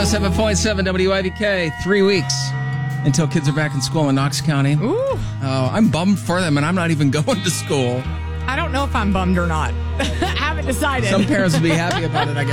107.7 WIVK. 3 weeks until kids are back in school in Knox County. Ooh. Oh, I'm bummed for them, and I'm not even going to school. I don't know if I'm bummed or not. I haven't decided. Some parents will be happy about it, I guess.